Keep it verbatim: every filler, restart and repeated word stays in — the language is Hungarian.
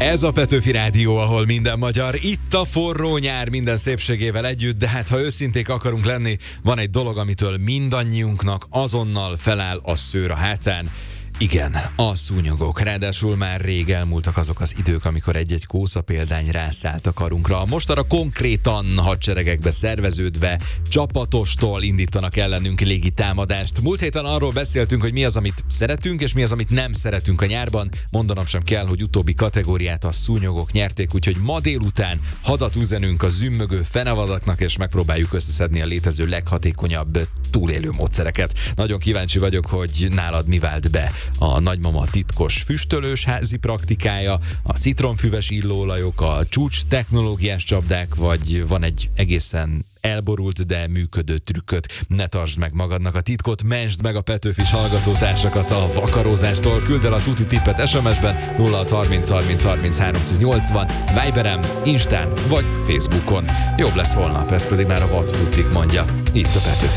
Ez a Petőfi Rádió, ahol minden magyar, itt a forró nyár minden szépségével együtt, de hát ha őszinték akarunk lenni, van egy dolog, amitől mindannyiunknak azonnal feláll a szőr a hátán. Igen, a szúnyogok. Ráadásul már rég elmúltak azok az idők, amikor egy-egy kósza példány rászállt a karunkra. Mostanra konkrétan hadseregekbe szerveződve csapatostól indítanak ellenünk légi támadást. Múlt héten arról beszéltünk, hogy mi az, amit szeretünk, és mi az, amit nem szeretünk a nyárban. Mondanom sem kell, hogy utóbbi kategóriát a szúnyogok nyerték, úgyhogy ma délután hadat üzenünk a zümmögő fenevadaknak, és megpróbáljuk összeszedni a létező leghatékonyabb túlélő módszereket. Nagyon kíváncsi vagyok, hogy nálad mi vált be. A nagymama titkos füstölős házi praktikája, a citromfüves illóolajok, a csúcs technológiás csapdák, vagy van egy egészen elborult, de működő trükköt. Ne tartsd meg magadnak a titkot, mentsd meg a Petőfis hallgatótársakat a vakarózástól. Küld el a tuti tippet es em es-ben nulla hat harminc harminc harminc háromszáznyolcvan, Viberen, Instán vagy Facebookon. Jobb lesz holnap, ez pedig már a What Futtik mondja. Itt a Petőfi.